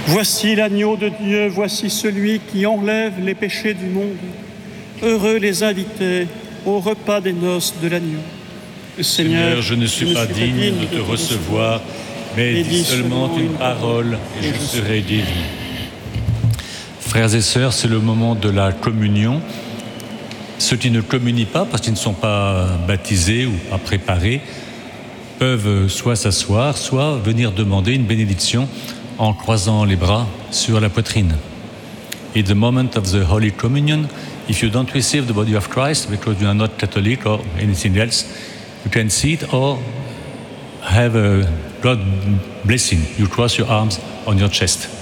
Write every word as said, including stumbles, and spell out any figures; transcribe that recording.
Voici l'agneau de Dieu, voici celui qui enlève les péchés du monde. Heureux les invités au repas des noces de l'agneau. Seigneur, je ne suis pas digne de te recevoir, mais dis seulement une parole et je serai guéri. Frères et sœurs, c'est le moment de la communion. Ceux qui ne communient pas, parce qu'ils ne sont pas baptisés ou pas préparés, peuvent soit s'asseoir, soit venir demander une bénédiction en croisant les bras sur la poitrine. At the moment of the Holy Communion, if you don't receive the body of Christ because you are not Catholic or anything else, you can sit or have a God blessing. You cross your arms on your chest.